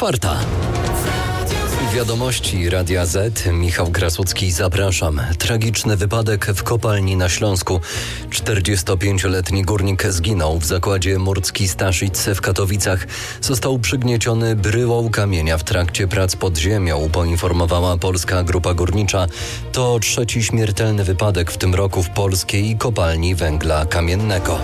4. Wiadomości Radia Z. Michał Krasucki, zapraszam. Tragiczny wypadek w kopalni na Śląsku. 45-letni górnik zginął w zakładzie Murcki Staszic w Katowicach. Został przygnieciony bryłą kamienia w trakcie prac pod ziemią, poinformowała Polska Grupa Górnicza. To trzeci śmiertelny wypadek w tym roku w polskiej kopalni węgla kamiennego.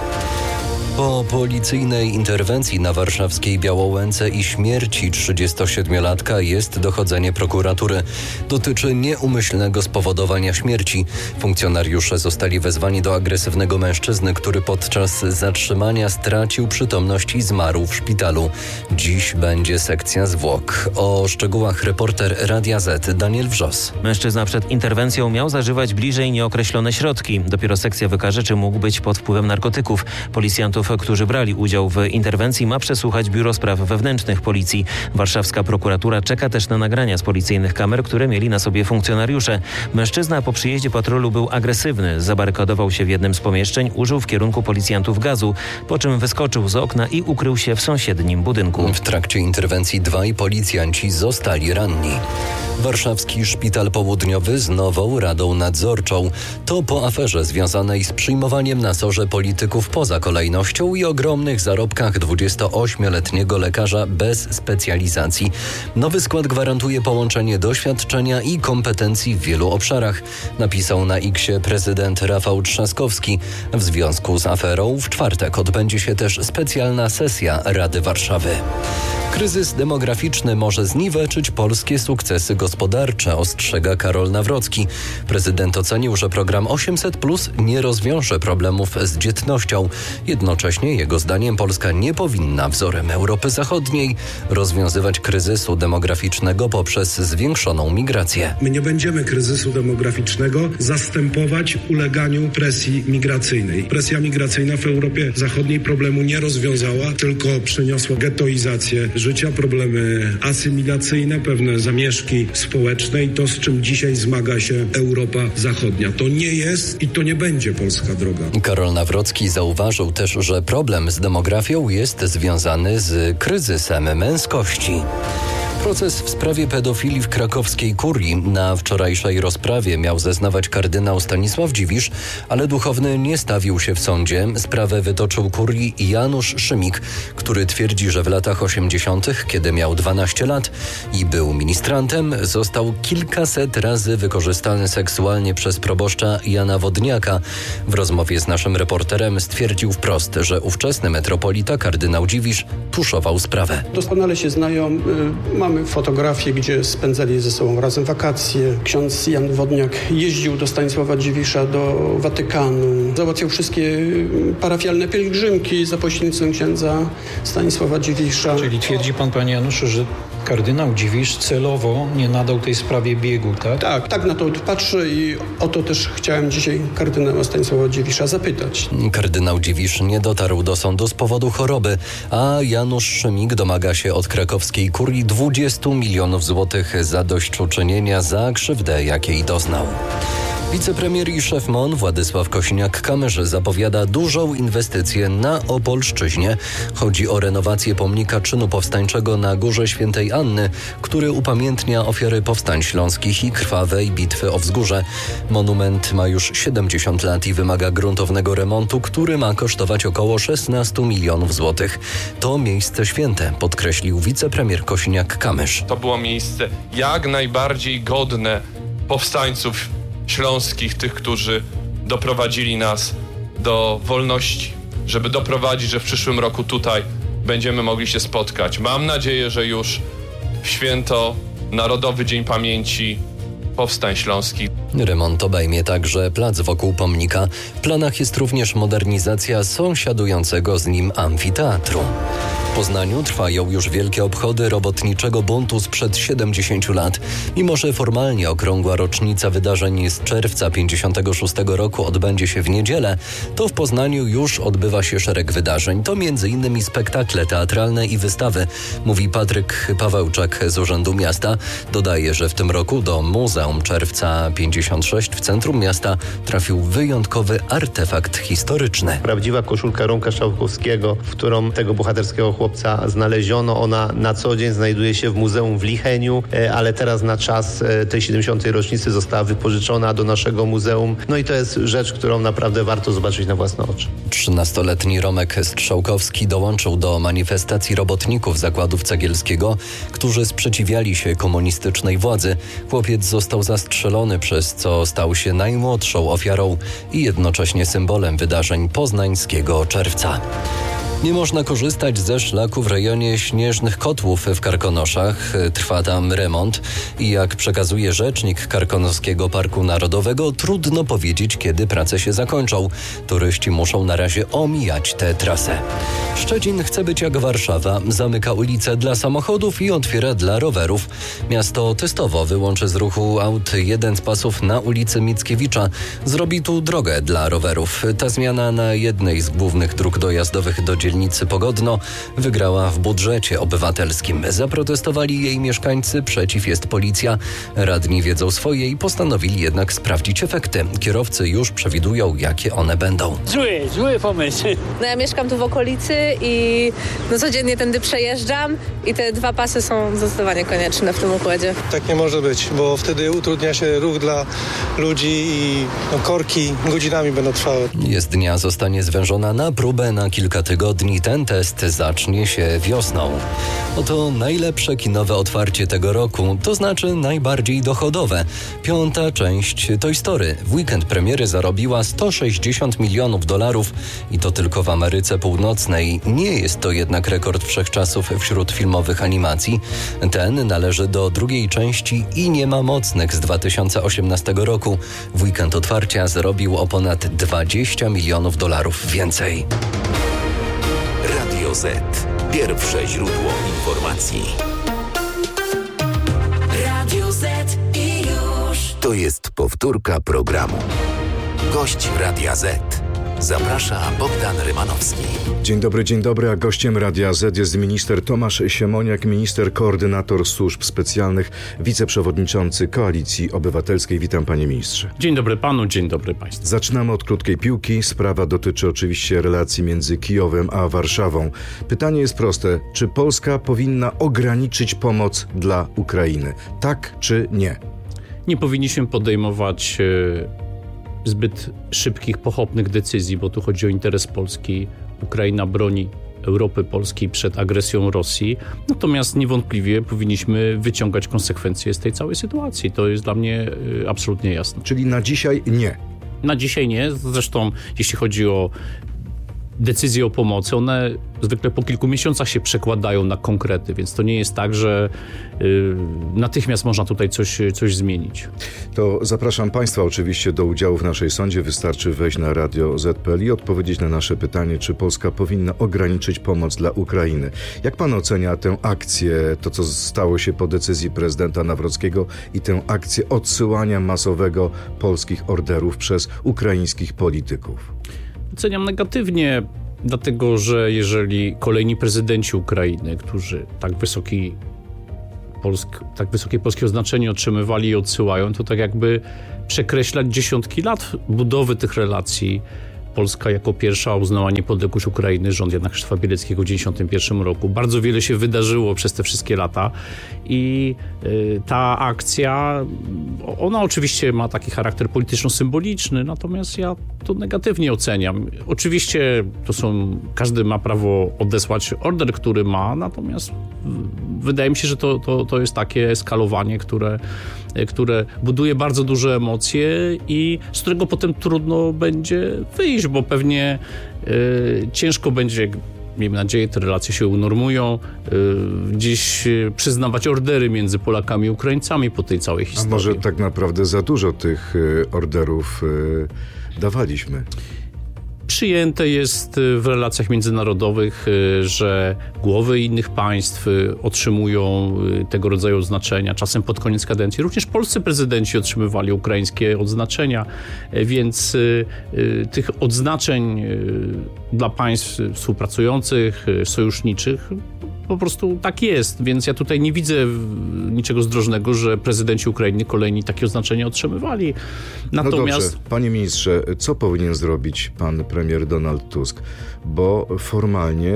Po policyjnej interwencji na warszawskiej Białołęce i śmierci 37-latka jest dochodzenie prokuratury. Dotyczy nieumyślnego spowodowania śmierci. Funkcjonariusze zostali wezwani do agresywnego mężczyzny, który podczas zatrzymania stracił przytomność i zmarł w szpitalu. Dziś będzie sekcja zwłok. O szczegółach reporter Radia Z Daniel Wrzos. Mężczyzna przed interwencją miał zażywać bliżej nieokreślone środki. Dopiero sekcja wykaże, czy mógł być pod wpływem narkotyków. Policjantów, którzy brali udział w interwencji, ma przesłuchać Biuro Spraw Wewnętrznych Policji. Warszawska prokuratura czeka też na nagrania z policyjnych kamer, które mieli na sobie funkcjonariusze. Mężczyzna po przyjeździe patrolu był agresywny. Zabarykadował się w jednym z pomieszczeń, użył w kierunku policjantów gazu, po czym wyskoczył z okna i ukrył się w sąsiednim budynku. W trakcie interwencji 2 policjanci zostali ranni. Warszawski Szpital Południowy z nową radą nadzorczą. To po aferze związanej z przyjmowaniem na SOR-ze polityków poza kolejnością i ogromnych zarobkach 28-letniego lekarza bez specjalizacji. Nowy skład gwarantuje połączenie doświadczenia i kompetencji w wielu obszarach, napisał na X-ie prezydent Rafał Trzaskowski. W związku z aferą w czwartek odbędzie się też specjalna sesja Rady Warszawy. Kryzys demograficzny może zniweczyć polskie sukcesy gospodarcze, ostrzega Karol Nawrocki. Prezydent ocenił, że program 800+ nie rozwiąże problemów z dzietnością. Jednocześnie, jego zdaniem, Polska nie powinna, wzorem Europy Zachodniej, rozwiązywać kryzysu demograficznego poprzez zwiększoną migrację. My nie będziemy kryzysu demograficznego zastępować uleganiu presji migracyjnej. Presja migracyjna w Europie Zachodniej problemu nie rozwiązała, tylko przyniosła getoizację życia, problemy asymilacyjne, pewne zamieszki społeczne i to, z czym dzisiaj zmaga się Europa Zachodnia. To nie jest i to nie będzie polska droga. Karol Nawrocki zauważył też, że problem z demografią jest związany z kryzysem męskości. Proces w sprawie pedofilii w krakowskiej kurii. Na wczorajszej rozprawie miał zeznawać kardynał Stanisław Dziwisz, ale duchowny nie stawił się w sądzie. Sprawę wytoczył kurii Janusz Szymik, który twierdzi, że w latach 80., kiedy miał 12 lat i był ministrantem, został kilkaset razy wykorzystany seksualnie przez proboszcza Jana Wodniaka. W rozmowie z naszym reporterem stwierdził wprost, że ówczesny metropolita kardynał Dziwisz tuszował sprawę. Doskonale się znają. Mamy fotografię, gdzie spędzali ze sobą razem wakacje. Ksiądz Jan Wodniak jeździł do Stanisława Dziwisza, do Watykanu. Załatwiał wszystkie parafialne pielgrzymki za pośrednictwem księdza Stanisława Dziwisza. Czyli twierdzi pan, panie Januszu, że kardynał Dziwisz celowo nie nadał tej sprawie biegu, tak? Tak na to patrzę i o to też chciałem dzisiaj kardynała Stanisława Dziwisza zapytać. Kardynał Dziwisz nie dotarł do sądu z powodu choroby, a Janusz Szymik domaga się od krakowskiej kurii 20 milionów złotych zadośćuczynienia za krzywdę, jakiej doznał. Wicepremier i szef MON Władysław Kosiniak-Kamysz zapowiada dużą inwestycję na Opolszczyźnie. Chodzi o renowację pomnika czynu powstańczego na Górze Świętej Anny, który upamiętnia ofiary powstań śląskich i krwawej bitwy o Wzgórze. Monument ma już 70 lat i wymaga gruntownego remontu, który ma kosztować około 16 milionów złotych. To miejsce święte, podkreślił wicepremier Kosiniak-Kamysz. To było miejsce jak najbardziej godne powstańców śląskich, tych, którzy doprowadzili nas do wolności, żeby doprowadzić, że w przyszłym roku tutaj będziemy mogli się spotkać. Mam nadzieję, że już w święto Narodowy Dzień Pamięci Powstań Śląskich. Remont obejmie także plac wokół pomnika. W planach jest również modernizacja sąsiadującego z nim amfiteatru. W Poznaniu trwają już wielkie obchody robotniczego buntu sprzed 70 lat. Mimo że formalnie okrągła rocznica wydarzeń z czerwca 56 roku odbędzie się w niedzielę, to w Poznaniu już odbywa się szereg wydarzeń. To m.in. spektakle teatralne i wystawy, mówi Patryk Pawełczak z Urzędu Miasta. Dodaje, że w tym roku do Muzeum Czerwca 56 w centrum miasta trafił wyjątkowy artefakt historyczny. Prawdziwa koszulka Romka Szałkowskiego, w którą tego bohaterskiego chłopca chłopca znaleziono. Ona na co dzień znajduje się w muzeum w Licheniu, ale teraz na czas tej 70. rocznicy została wypożyczona do naszego muzeum. No i to jest rzecz, którą naprawdę warto zobaczyć na własne oczy. 13-letni Romek Strzałkowski dołączył do manifestacji robotników zakładów Cegielskiego, którzy sprzeciwiali się komunistycznej władzy. Chłopiec został zastrzelony, przez co stał się najmłodszą ofiarą i jednocześnie symbolem wydarzeń poznańskiego czerwca. Nie można korzystać ze szlaku w rejonie Śnieżnych Kotłów w Karkonoszach. Trwa tam remont i jak przekazuje rzecznik Karkonoskiego Parku Narodowego, trudno powiedzieć, kiedy prace się zakończą. Turyści muszą na razie omijać tę trasę. Szczecin chce być jak Warszawa. Zamyka ulice dla samochodów i otwiera dla rowerów. Miasto testowo wyłączy z ruchu aut jeden z pasów na ulicy Mickiewicza. Zrobi tu drogę dla rowerów. Ta zmiana na jednej z głównych dróg dojazdowych do dzielnicy Pogodno wygrała w budżecie obywatelskim. Zaprotestowali jej mieszkańcy, przeciw jest policja. Radni wiedzą swoje i postanowili jednak sprawdzić efekty. Kierowcy już przewidują, jakie one będą. Zły pomysł. No ja mieszkam tu w okolicy i codziennie tędy przejeżdżam i te dwa pasy są zdecydowanie konieczne w tym układzie. Tak nie może być, bo wtedy utrudnia się ruch dla ludzi i korki godzinami będą trwały. Jezdnia zostanie zwężona na próbę na kilka tygodni. Ten test zacznie się wiosną. Oto najlepsze kinowe otwarcie tego roku, to znaczy najbardziej dochodowe. 5. część Toy Story. W weekend premiery zarobiła $160 milionów i to tylko w Ameryce Północnej. Nie jest to jednak rekord wszechczasów wśród filmowych animacji. Ten należy do drugiej części i nie ma mocnych z 2018 roku. W weekend otwarcia zarobił o ponad $20 milionów więcej. Radio Z. Pierwsze źródło informacji. Radio Z i już. To jest powtórka programu. Gość Radia Z. Zaprasza Bogdan Rymanowski. Dzień dobry, a gościem Radia Z jest minister Tomasz Siemoniak, minister koordynator służb specjalnych, wiceprzewodniczący Koalicji Obywatelskiej. Witam, panie ministrze. Dzień dobry panu, dzień dobry państwu. Zaczynamy od krótkiej piłki. Sprawa dotyczy oczywiście relacji między Kijowem a Warszawą. Pytanie jest proste. Czy Polska powinna ograniczyć pomoc dla Ukrainy? Tak czy nie? Nie powinniśmy podejmować zbyt szybkich, pochopnych decyzji, bo tu chodzi o interes Polski. Ukraina broni Europy Polskiej przed agresją Rosji. Natomiast niewątpliwie powinniśmy wyciągać konsekwencje z tej całej sytuacji. To jest dla mnie absolutnie jasne. Czyli na dzisiaj nie? Na dzisiaj nie. Zresztą jeśli chodzi o decyzje o pomocy, one zwykle po kilku miesiącach się przekładają na konkrety, więc to nie jest tak, że natychmiast można tutaj coś zmienić. To zapraszam państwa oczywiście do udziału w naszej sądzie. Wystarczy wejść na Radio Z.pl i odpowiedzieć na nasze pytanie, czy Polska powinna ograniczyć pomoc dla Ukrainy. Jak pan ocenia tę akcję, to co stało się po decyzji prezydenta Nawrockiego i tę akcję odsyłania masowego polskich orderów przez ukraińskich polityków? Oceniam negatywnie, dlatego że jeżeli kolejni prezydenci Ukrainy, którzy tak wysokie polskie oznaczenie otrzymywali i odsyłają, to tak jakby przekreślać dziesiątki lat budowy tych relacji. Polska jako pierwsza uznała niepodległość Ukrainy, rząd Jana Krzysztofa Bieleckiego w 1991 roku. Bardzo wiele się wydarzyło przez te wszystkie lata i ta akcja, ona oczywiście ma taki charakter polityczno-symboliczny, natomiast ja to negatywnie oceniam. Oczywiście każdy ma prawo odesłać order, który ma, natomiast wydaje mi się, że to jest takie eskalowanie, które buduje bardzo duże emocje i z którego potem trudno będzie wyjść, bo pewnie ciężko będzie, miejmy nadzieję, te relacje się unormują, gdzieś przyznawać ordery między Polakami i Ukraińcami po tej całej historii. A może tak naprawdę za dużo tych orderów dawaliśmy? Przyjęte jest w relacjach międzynarodowych, że głowy innych państw otrzymują tego rodzaju odznaczenia, czasem pod koniec kadencji. Również polscy prezydenci otrzymywali ukraińskie odznaczenia, więc tych odznaczeń dla państw współpracujących, sojuszniczych po prostu tak jest, więc ja tutaj nie widzę niczego zdrożnego, że prezydenci Ukrainy kolejni takie oznaczenia otrzymywali. Natomiast... No dobrze, panie ministrze, co powinien zrobić pan premier Donald Tusk? Bo formalnie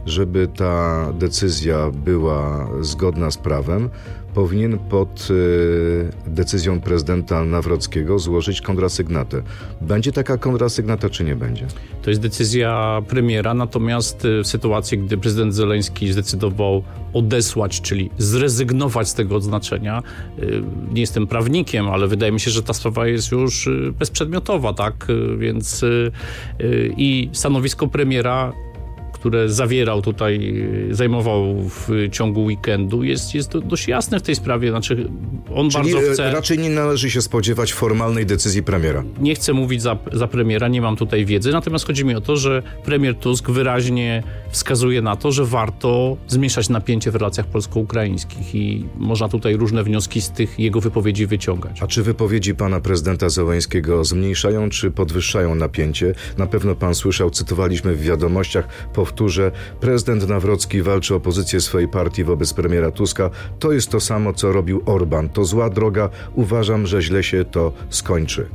żeby ta decyzja była zgodna z prawem, powinien pod decyzją prezydenta Nawrockiego złożyć kontrasygnatę. Będzie taka kontrasygnata, czy nie będzie? To jest decyzja premiera, natomiast w sytuacji, gdy prezydent Zełenski zdecydował odesłać, czyli zrezygnować z tego odznaczenia, nie jestem prawnikiem, ale wydaje mi się, że ta sprawa jest już bezprzedmiotowa, tak? Więc i stanowisko premiera, które zajmował w ciągu weekendu, jest dość jasne w tej sprawie. Znaczy, on Czyli bardzo chce... raczej nie należy się spodziewać formalnej decyzji premiera. Nie chcę mówić za premiera, nie mam tutaj wiedzy, natomiast chodzi mi o to, że premier Tusk wyraźnie wskazuje na to, że warto zmniejszać napięcie w relacjach polsko-ukraińskich i można tutaj różne wnioski z tych jego wypowiedzi wyciągać. A czy wypowiedzi pana prezydenta Zełenskiego zmniejszają czy podwyższają napięcie? Na pewno pan słyszał, cytowaliśmy w wiadomościach, powtórzę, prezydent Nawrocki walczy o pozycję swojej partii wobec premiera Tuska. To jest to samo, co robił Orbán. To zła droga. Uważam, że źle się to skończy.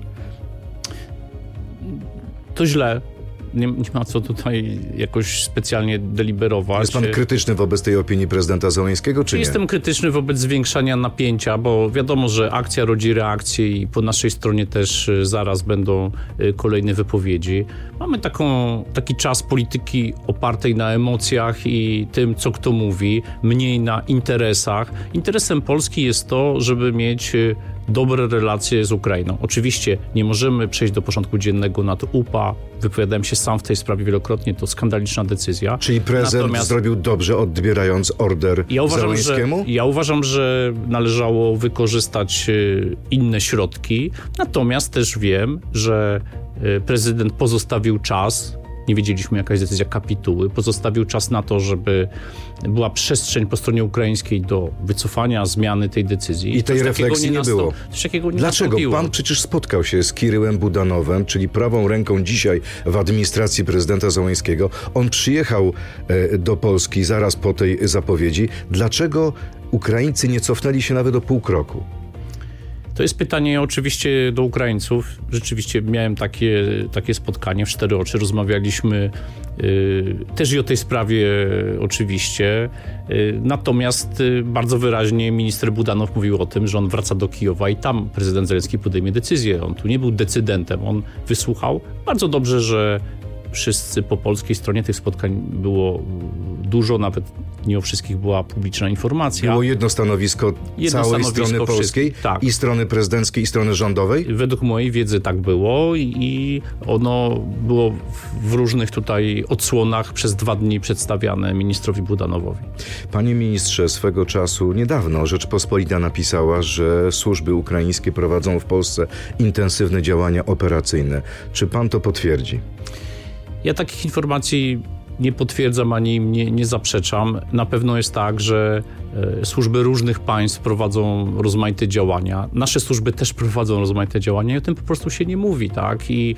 To źle. Nie ma co tutaj jakoś specjalnie deliberować. Jest pan krytyczny wobec tej opinii prezydenta Zełenskiego, czy nie? Jestem krytyczny wobec zwiększania napięcia, bo wiadomo, że akcja rodzi reakcję i po naszej stronie też zaraz będą kolejne wypowiedzi. Mamy taki czas polityki opartej na emocjach i tym, co kto mówi, mniej na interesach. Interesem Polski jest to, żeby mieć dobre relacje z Ukrainą. Oczywiście nie możemy przejść do porządku dziennego nad UPA. Wypowiadałem się sam w tej sprawie wielokrotnie, to skandaliczna decyzja. Czyli prezydent zrobił dobrze, odbierając order Zełenskiemu? Ja uważam, że należało wykorzystać inne środki. Natomiast też wiem, że prezydent pozostawił czas, nie wiedzieliśmy jaka jest decyzja kapituły, pozostawił czas na to, żeby była przestrzeń po stronie ukraińskiej do wycofania, zmiany tej decyzji. I tej refleksji nie było. Dlaczego? Nastąpiło. Pan przecież spotkał się z Kiryłem Budanowem, czyli prawą ręką dzisiaj w administracji prezydenta Zełenskiego. On przyjechał do Polski zaraz po tej zapowiedzi. Dlaczego Ukraińcy nie cofnęli się nawet o pół kroku? To jest pytanie oczywiście do Ukraińców. Rzeczywiście miałem takie spotkanie w 4 oczy. Rozmawialiśmy też i o tej sprawie oczywiście. Natomiast bardzo wyraźnie minister Budanow mówił o tym, że on wraca do Kijowa i tam prezydent Zełenski podejmie decyzję. On tu nie był decydentem, on wysłuchał. Bardzo dobrze, że wszyscy po polskiej stronie tych spotkań było dużo, nawet nie o wszystkich była publiczna informacja. Było jedno stanowisko całej strony polskiej, tak. I strony prezydenckiej, i strony rządowej? Według mojej wiedzy tak było i ono było w różnych tutaj odsłonach przez 2 dni przedstawiane ministrowi Budanowowi. Panie ministrze, swego czasu niedawno Rzeczpospolita napisała, że służby ukraińskie prowadzą w Polsce intensywne działania operacyjne. Czy pan to potwierdzi? Ja takich informacji nie potwierdzam ani im nie zaprzeczam. Na pewno jest tak, że służby różnych państw prowadzą rozmaite działania. Nasze służby też prowadzą rozmaite działania i o tym po prostu się nie mówi, tak? I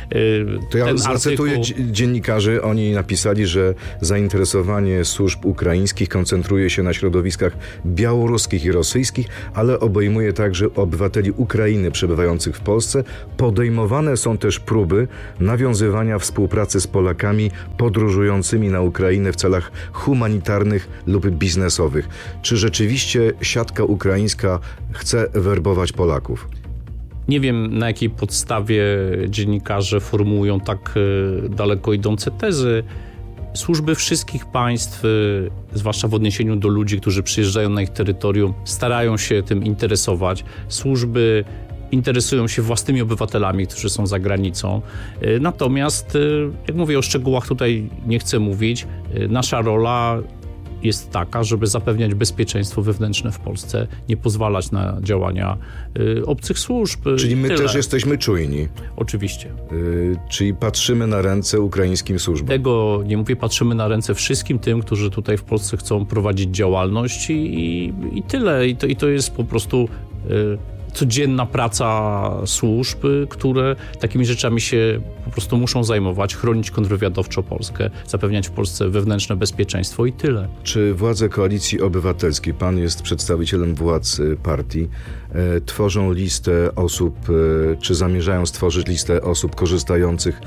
to ja zacytuję dziennikarzy. Oni napisali, że zainteresowanie służb ukraińskich koncentruje się na środowiskach białoruskich i rosyjskich, ale obejmuje także obywateli Ukrainy przebywających w Polsce. Podejmowane są też próby nawiązywania współpracy z Polakami podróżującymi na Ukrainę w celach humanitarnych lub biznesowych. Czy rzeczywiście siatka ukraińska chce werbować Polaków? Nie wiem, na jakiej podstawie dziennikarze formułują tak daleko idące tezy. Służby wszystkich państw, zwłaszcza w odniesieniu do ludzi, którzy przyjeżdżają na ich terytorium, starają się tym interesować. Służby interesują się własnymi obywatelami, którzy są za granicą. Natomiast, jak mówię, o szczegółach tutaj nie chcę mówić. Nasza rola jest taka, żeby zapewniać bezpieczeństwo wewnętrzne w Polsce, nie pozwalać na działania obcych służb. Czyli my też jesteśmy czujni. Oczywiście. Czyli patrzymy na ręce ukraińskim służbom. Tego nie mówię, patrzymy na ręce wszystkim tym, którzy tutaj w Polsce chcą prowadzić działalność i tyle. I to jest po prostu codzienna praca służb, które takimi rzeczami się po prostu muszą zajmować, chronić kontrwywiadowczo Polskę, zapewniać w Polsce wewnętrzne bezpieczeństwo i tyle. Czy władze Koalicji Obywatelskiej, pan jest przedstawicielem władz partii, tworzą listę osób, czy zamierzają stworzyć listę osób korzystających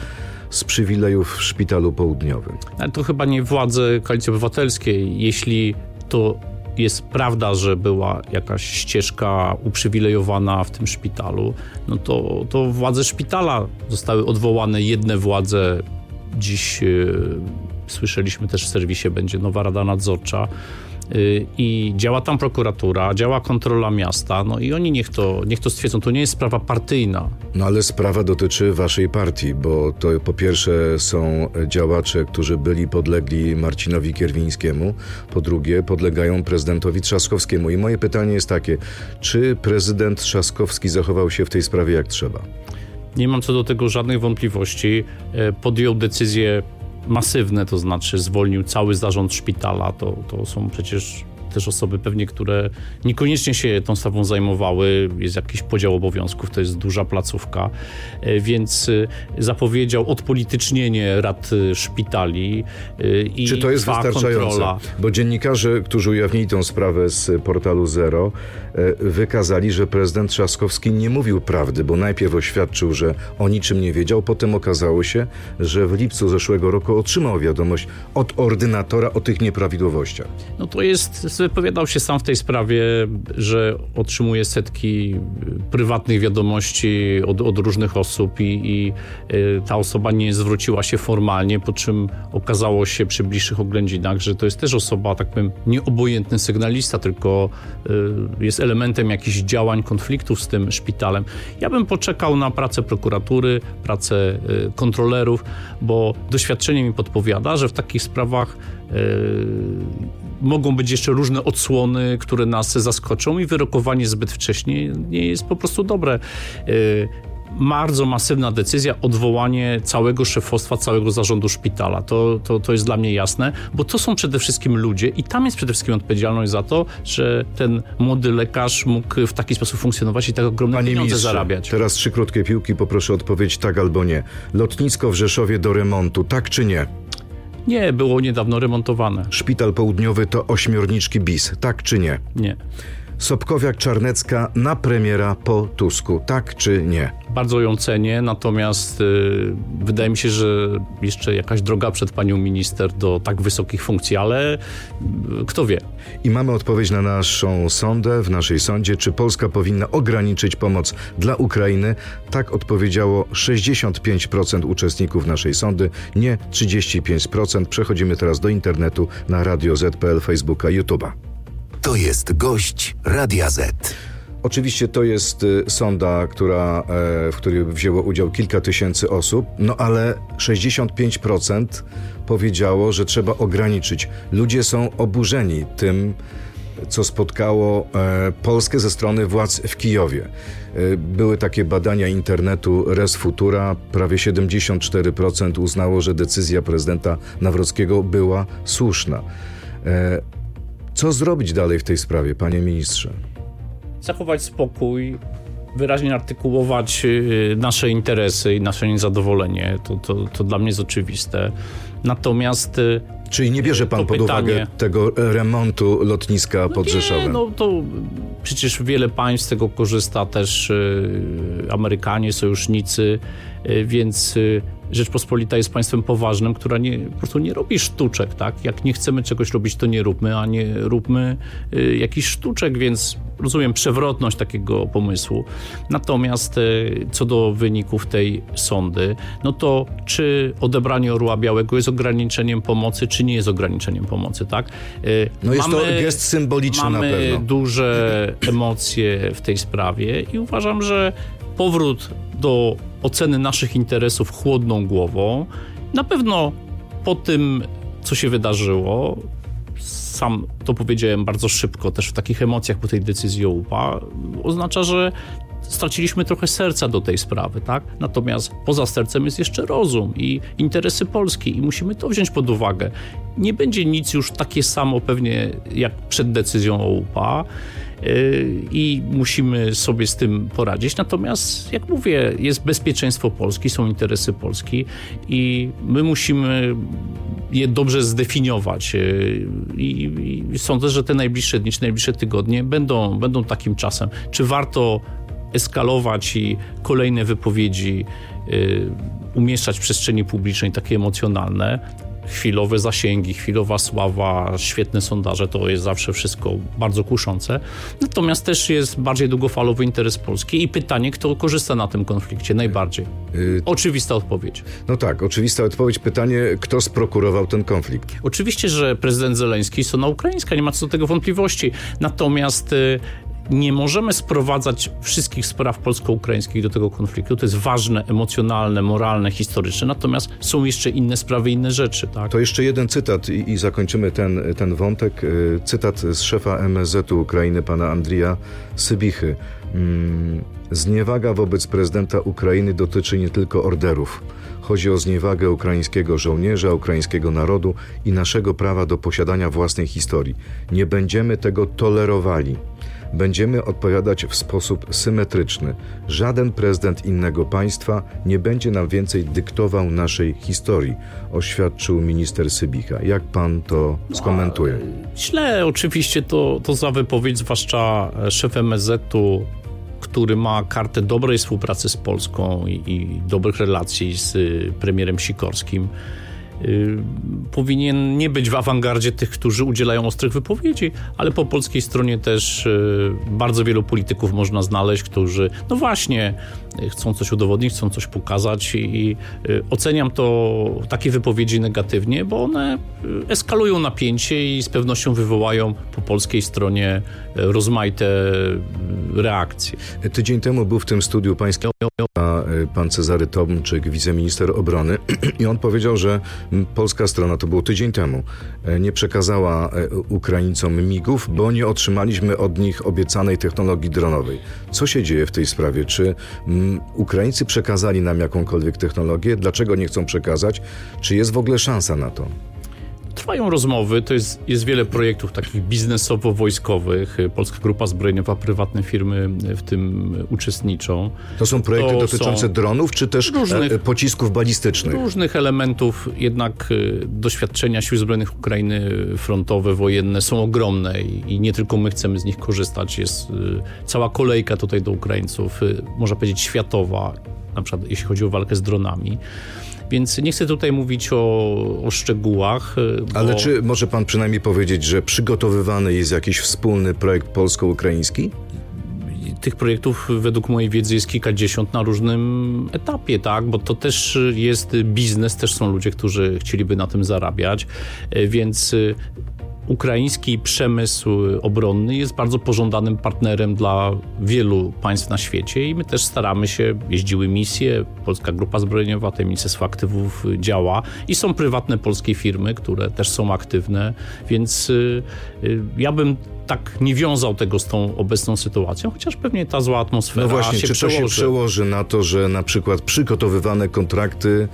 z przywilejów w Szpitalu Południowym? Ale to chyba nie władze Koalicji Obywatelskiej. Jeśli to jest prawda, że była jakaś ścieżka uprzywilejowana w tym szpitalu, no to władze szpitala zostały odwołane, jedne władze. Dziś słyszeliśmy też w serwisie, będzie nowa Rada Nadzorcza i działa tam prokuratura, działa kontrola miasta, no i oni niech to stwierdzą, to nie jest sprawa partyjna. No ale sprawa dotyczy waszej partii, bo to po pierwsze są działacze, którzy byli podlegli Marcinowi Kierwińskiemu, po drugie podlegają prezydentowi Trzaskowskiemu. I moje pytanie jest takie, czy prezydent Trzaskowski zachował się w tej sprawie jak trzeba? Nie mam co do tego żadnych wątpliwości. Podjął decyzje masywne, to znaczy zwolnił cały zarząd szpitala. To są przecież też osoby pewnie, które niekoniecznie się tą sprawą zajmowały. Jest jakiś podział obowiązków, to jest duża placówka, więc zapowiedział odpolitycznienie rad szpitali i czy to jest wystarczające? Kontrola. Bo dziennikarze, którzy ujawnili tę sprawę z portalu Zero, wykazali, że prezydent Trzaskowski nie mówił prawdy, bo najpierw oświadczył, że o niczym nie wiedział, potem okazało się, że w lipcu zeszłego roku otrzymał wiadomość od ordynatora o tych nieprawidłowościach. No to jest, wypowiadał się sam w tej sprawie, że otrzymuje setki prywatnych wiadomości od różnych osób i ta osoba nie zwróciła się formalnie, po czym okazało się przy bliższych oględzinach, że to jest też osoba, tak powiem, nieobojętny sygnalista, tylko jest elementem jakichś działań, konfliktów z tym szpitalem. Ja bym poczekał na pracę prokuratury, pracę kontrolerów, bo doświadczenie mi podpowiada, że w takich sprawach mogą być jeszcze różne odsłony, które nas zaskoczą i wyrokowanie zbyt wcześnie nie jest po prostu dobre. Bardzo masywna decyzja, odwołanie całego szefostwa, całego zarządu szpitala. To jest dla mnie jasne, bo to są przede wszystkim ludzie i tam jest przede wszystkim odpowiedzialność za to, że ten młody lekarz mógł w taki sposób funkcjonować i tak ogromne pieniądze zarabiać. Teraz 3 krótkie piłki, poproszę o odpowiedź tak albo nie. Lotnisko w Rzeszowie do remontu, tak czy nie? Nie, było niedawno remontowane. Szpital Południowy to ośmiorniczki bis, tak czy nie? Nie. Sobkowiak-Czarnecka na premiera po Tusku, tak czy nie? Bardzo ją cenię, natomiast wydaje mi się, że jeszcze jakaś droga przed panią minister do tak wysokich funkcji, ale kto wie. I mamy odpowiedź na naszą sondę, w naszej sądzie, czy Polska powinna ograniczyć pomoc dla Ukrainy. Tak odpowiedziało 65% uczestników naszej sondy, nie 35%. Przechodzimy teraz do internetu na Radio Z.pl, Facebooka, YouTube'a. To jest gość Radia Z. Oczywiście to jest sonda, w której wzięło udział kilka tysięcy osób, no ale 65% powiedziało, że trzeba ograniczyć. Ludzie są oburzeni tym, co spotkało Polskę ze strony władz w Kijowie. Były takie badania internetu Res Futura, prawie 74% uznało, że decyzja prezydenta Nawrockiego była słuszna. Co zrobić dalej w tej sprawie, panie ministrze? Zachować spokój, wyraźnie artykułować nasze interesy i nasze niezadowolenie. To dla mnie jest oczywiste. Natomiast... Czyli nie bierze pan pod uwagę tego remontu lotniska pod Rzeszowem? No to przecież wiele państw z tego korzysta, też Amerykanie, sojusznicy, więc Rzeczpospolita jest państwem poważnym, która po prostu nie robi sztuczek, tak? Jak nie chcemy czegoś robić, to nie róbmy, a nie róbmy jakichś sztuczek, więc rozumiem przewrotność takiego pomysłu. Natomiast co do wyników tej sondy, no to czy odebranie Orła Białego jest ograniczeniem pomocy, czy nie jest ograniczeniem pomocy, tak? No jest to gest symboliczny na pewno. Mamy duże emocje w tej sprawie i uważam, że powrót do oceny naszych interesów chłodną głową, na pewno po tym, co się wydarzyło, sam to powiedziałem bardzo szybko, też w takich emocjach po tej decyzji o UPA, oznacza, że straciliśmy trochę serca do tej sprawy, tak? Natomiast poza sercem jest jeszcze rozum i interesy Polski i musimy to wziąć pod uwagę. Nie będzie nic już takie samo pewnie jak przed decyzją o UPA i musimy sobie z tym poradzić. Natomiast, jak mówię, jest bezpieczeństwo Polski, są interesy Polski i my musimy je dobrze zdefiniować i sądzę, że te najbliższe dni, czy najbliższe tygodnie będą takim czasem. Czy warto eskalować i kolejne wypowiedzi umieszczać w przestrzeni publicznej takie emocjonalne, chwilowe zasięgi, chwilowa sława, świetne sondaże, to jest zawsze wszystko bardzo kuszące. Natomiast też jest bardziej długofalowy interes Polski i pytanie, kto korzysta na tym konflikcie najbardziej. Oczywista odpowiedź. No tak, oczywista odpowiedź. Pytanie, kto sprokurował ten konflikt? Oczywiście, że prezydent Zełenski i strona ukraińska, nie ma co do tego wątpliwości. Natomiast nie możemy sprowadzać wszystkich spraw polsko-ukraińskich do tego konfliktu. To jest ważne, emocjonalne, moralne, historyczne. Natomiast są jeszcze inne sprawy, inne rzeczy. Tak? To jeszcze jeden cytat i zakończymy ten wątek. Cytat z szefa MSZ-u Ukrainy, pana Andrija Sybichy. Zniewaga wobec prezydenta Ukrainy dotyczy nie tylko orderów. Chodzi o zniewagę ukraińskiego żołnierza, ukraińskiego narodu i naszego prawa do posiadania własnej historii. Nie będziemy tego tolerowali. Będziemy odpowiadać w sposób symetryczny. Żaden prezydent innego państwa nie będzie nam więcej dyktował naszej historii, oświadczył minister Sybicha. Jak pan to skomentuje? Źle oczywiście to za wypowiedź, zwłaszcza szef MSZ-u, który ma kartę dobrej współpracy z Polską i dobrych relacji z premierem Sikorskim, powinien nie być w awangardzie tych, którzy udzielają ostrych wypowiedzi, ale po polskiej stronie też bardzo wielu polityków można znaleźć, którzy no właśnie chcą coś udowodnić, chcą coś pokazać i oceniam takie wypowiedzi negatywnie, bo one eskalują napięcie i z pewnością wywołają po polskiej stronie rozmaite reakcje. Tydzień temu był w tym studiu pańskim pan Cezary Tomczyk, wiceminister obrony, i on powiedział, że polska strona, to było tydzień temu, nie przekazała Ukraińcom migów, bo nie otrzymaliśmy od nich obiecanej technologii dronowej. Co się dzieje w tej sprawie? Czy Ukraińcy przekazali nam jakąkolwiek technologię? Dlaczego nie chcą przekazać? Czy jest w ogóle szansa na to? Trwają rozmowy, to jest wiele projektów takich biznesowo-wojskowych. Polska Grupa Zbrojeniowa, prywatne firmy w tym uczestniczą. To są projekty dotyczące dronów, czy też pocisków balistycznych? Różnych elementów, jednak doświadczenia Sił Zbrojnych Ukrainy frontowe, wojenne są ogromne i nie tylko my chcemy z nich korzystać. Jest cała kolejka tutaj do Ukraińców, można powiedzieć światowa, na przykład jeśli chodzi o walkę z dronami. Więc nie chcę tutaj mówić o szczegółach. Ale czy może pan przynajmniej powiedzieć, że przygotowywany jest jakiś wspólny projekt polsko-ukraiński? Tych projektów według mojej wiedzy jest kilkadziesiąt na różnym etapie, tak? Bo to też jest biznes, też są ludzie, którzy chcieliby na tym zarabiać, więc ukraiński przemysł obronny jest bardzo pożądanym partnerem dla wielu państw na świecie i my też staramy się, jeździły misje, Polska Grupa Zbrojeniowa, to Ministerstwo Aktywów działa i są prywatne polskie firmy, które też są aktywne, więc ja bym tak nie wiązał tego z tą obecną sytuacją, chociaż pewnie ta zła atmosfera no właśnie, się czy to się przełoży na to, że na przykład przygotowywane kontrakty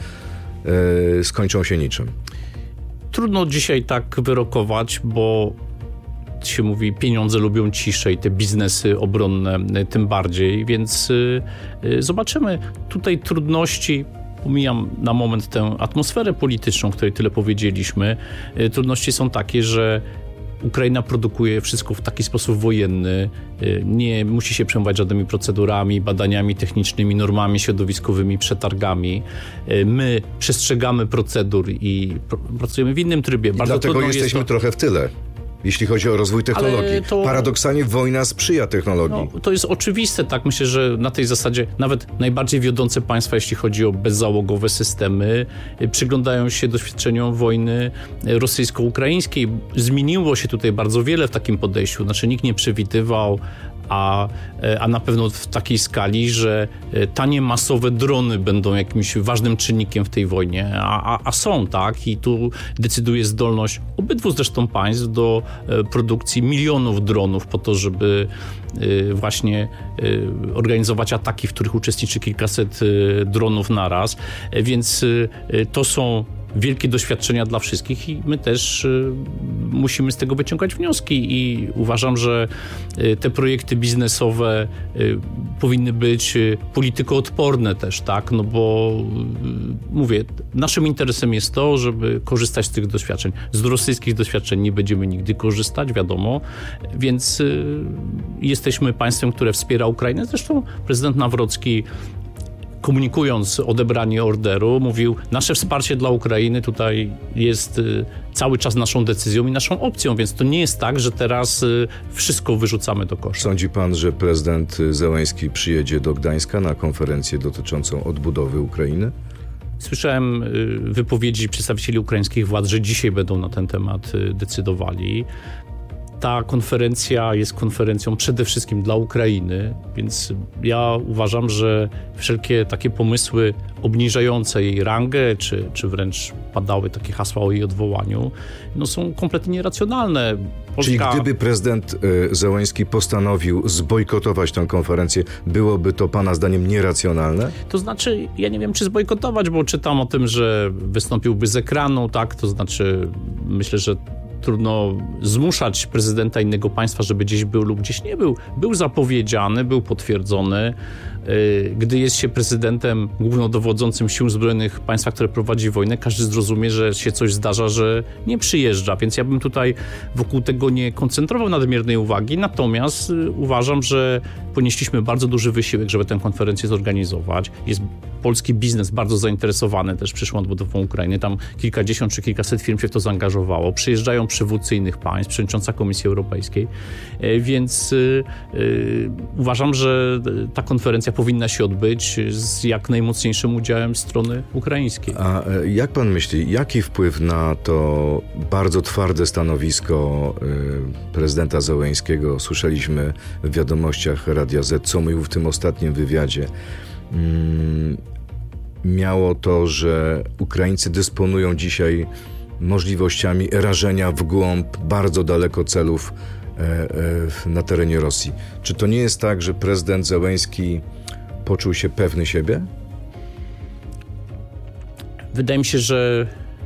skończą się niczym? Trudno dzisiaj tak wyrokować, bo się mówi, pieniądze lubią ciszę i te biznesy obronne tym bardziej, więc zobaczymy. Tutaj trudności, pomijam na moment tę atmosferę polityczną, o której tyle powiedzieliśmy, trudności są takie, że Ukraina produkuje wszystko w taki sposób wojenny, nie musi się przejmować żadnymi procedurami, badaniami technicznymi, normami środowiskowymi, przetargami. My przestrzegamy procedur i pracujemy w innym trybie. Bardzo dlatego jesteśmy trochę w tyle, jeśli chodzi o rozwój technologii. Paradoksalnie wojna sprzyja technologii. No, to jest oczywiste, tak? Myślę, że na tej zasadzie nawet najbardziej wiodące państwa, jeśli chodzi o bezzałogowe systemy, przyglądają się doświadczeniom wojny rosyjsko-ukraińskiej. Zmieniło się tutaj bardzo wiele w takim podejściu. Znaczy nikt nie przewidywał, a na pewno w takiej skali, że tanie masowe drony będą jakimś ważnym czynnikiem w tej wojnie, a są, tak? I tu decyduje zdolność obydwu zresztą państw do produkcji milionów dronów po to, żeby właśnie organizować ataki, w których uczestniczy kilkaset dronów naraz, więc to są wielkie doświadczenia dla wszystkich i my też musimy z tego wyciągać wnioski i uważam, że te projekty biznesowe powinny być politykoodporne też, tak? No bo mówię, naszym interesem jest to, żeby korzystać z tych doświadczeń. Z rosyjskich doświadczeń nie będziemy nigdy korzystać, wiadomo, więc jesteśmy państwem, które wspiera Ukrainę. Zresztą prezydent Nawrocki komunikując odebranie orderu, mówił: nasze wsparcie dla Ukrainy tutaj jest cały czas naszą decyzją i naszą opcją, więc to nie jest tak, że teraz wszystko wyrzucamy do kosza. Sądzi pan, że prezydent Zełenski przyjedzie do Gdańska na konferencję dotyczącą odbudowy Ukrainy? Słyszałem wypowiedzi przedstawicieli ukraińskich władz, że dzisiaj będą na ten temat decydowali. Ta konferencja jest konferencją przede wszystkim dla Ukrainy, więc ja uważam, że wszelkie takie pomysły obniżające jej rangę, czy wręcz padały takie hasła o jej odwołaniu, są kompletnie nieracjonalne. Czyli gdyby prezydent Zełenski postanowił zbojkotować tę konferencję, byłoby to pana zdaniem nieracjonalne? To znaczy, ja nie wiem, czy zbojkotować, bo czytam o tym, że wystąpiłby z ekranu, tak? To znaczy, myślę, że trudno zmuszać prezydenta innego państwa, żeby gdzieś był lub gdzieś nie był. Był zapowiedziany, był potwierdzony. Gdy jest się prezydentem głównodowodzącym sił zbrojnych państwa, które prowadzi wojnę, każdy zrozumie, że się coś zdarza, że nie przyjeżdża. Więc ja bym tutaj wokół tego nie koncentrował nadmiernej uwagi. Natomiast uważam, że ponieśliśmy bardzo duży wysiłek, żeby tę konferencję zorganizować. Jest polski biznes bardzo zainteresowany też przyszłą odbudową Ukrainy. Tam kilkadziesiąt czy kilkaset firm się w to zaangażowało. Przyjeżdżają przywódcy innych państw, przewodnicząca Komisji Europejskiej. Więc uważam, że ta konferencja powinna się odbyć z jak najmocniejszym udziałem strony ukraińskiej. A jak pan myśli, jaki wpływ na to bardzo twarde stanowisko prezydenta Zełenskiego słyszeliśmy w wiadomościach Radia Z, co mówił w tym ostatnim wywiadzie, miało to, że Ukraińcy dysponują dzisiaj możliwościami rażenia w głąb bardzo daleko celów na terenie Rosji. Czy to nie jest tak, że prezydent Zełenski poczuł się pewny siebie? Wydaje mi się, że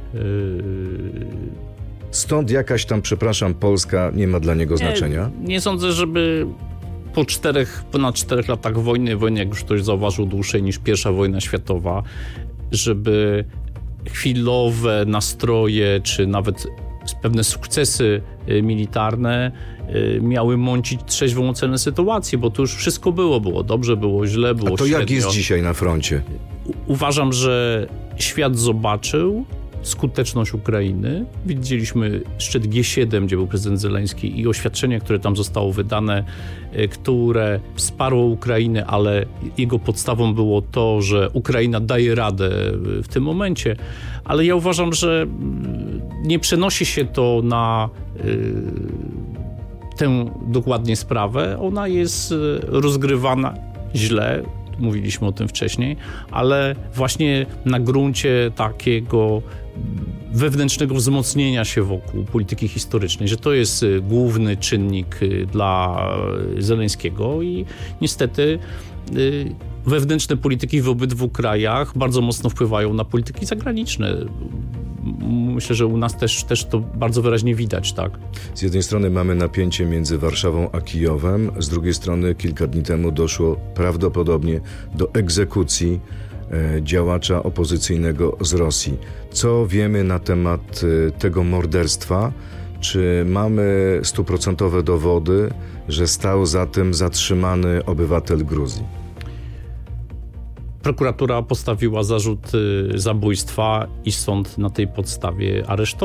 stąd jakaś tam, Polska nie ma dla niego znaczenia? Nie sądzę, żeby po ponad 4 latach wojny, jak już ktoś zauważył, dłuższej niż I wojna światowa, żeby chwilowe nastroje, czy nawet pewne sukcesy militarne miały mącić trzeźwą ocenę sytuacji, bo to już wszystko było dobrze, było źle, było średnio. A to średnio. Jak jest dzisiaj na froncie? Uważam, że świat zobaczył skuteczność Ukrainy. Widzieliśmy szczyt G7, gdzie był prezydent Zełenski, i oświadczenie, które tam zostało wydane, które wsparło Ukrainę, ale jego podstawą było to, że Ukraina daje radę w tym momencie. Ale ja uważam, że nie przenosi się to na tę dokładnie sprawę. Ona jest rozgrywana źle. Mówiliśmy o tym wcześniej, ale właśnie na gruncie takiego wewnętrznego wzmocnienia się wokół polityki historycznej, że to jest główny czynnik dla Zełenskiego i niestety wewnętrzne polityki w obydwu krajach bardzo mocno wpływają na polityki zagraniczne. Myślę, że u nas też to bardzo wyraźnie widać, tak? Z jednej strony mamy napięcie między Warszawą a Kijowem, z drugiej strony kilka dni temu doszło prawdopodobnie do egzekucji działacza opozycyjnego z Rosji. Co wiemy na temat tego morderstwa? Czy mamy 100% dowody, że stał za tym zatrzymany obywatel Gruzji? Prokuratura postawiła zarzut zabójstwa i sąd na tej podstawie aresztował.